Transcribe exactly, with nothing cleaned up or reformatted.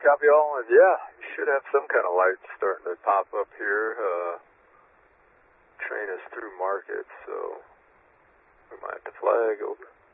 copy all, and yeah, you should have some kind of light starting to pop up here. Uh, train is through market, so we might have to flag over.